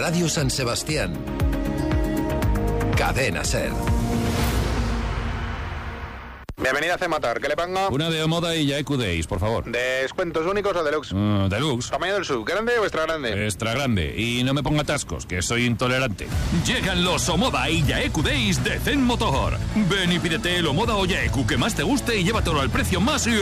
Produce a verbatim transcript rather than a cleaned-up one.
Radio San Sebastián. Cadena Ser. Bienvenida a C-Motor, ¿qué le pongo? Una de Omoda y Yaeku Days, por favor. ¿Descuentos únicos o deluxe? Uh, deluxe. ¿Tamaño del sub, grande o extra grande? Extra grande. Y no me ponga atascos, que soy intolerante. Llegan los Omoda y Yaeku Days de Zen Motor. Ven y pídete el Omoda o Yaeku que más te guste y llévatelo al precio más